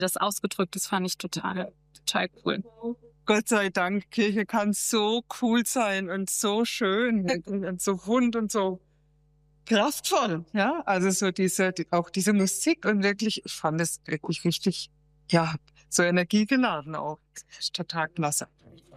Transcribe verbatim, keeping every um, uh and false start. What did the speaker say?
das ausgedrückt. Das fand ich total, total cool. Gott sei Dank, Kirche kann so cool sein und so schön und so rund und so kraftvoll, ja. Also so diese, die, auch diese Musik und wirklich, ich fand es wirklich richtig, ja, so energiegeladen auch. Das ist total klasse.